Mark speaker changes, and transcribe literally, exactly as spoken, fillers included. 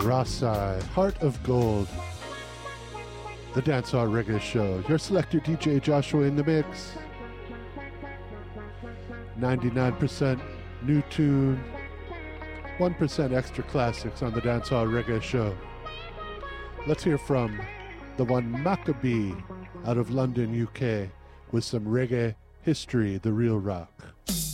Speaker 1: Rosai, Heart of Gold, the Dancehall Reggae Show. Your selector D J Joshua in the mix. ninety-nine percent new tune, one percent extra classics on the Dancehall Reggae Show. Let's hear from the one Maccabee out of London, U K, with some reggae history, the real rock.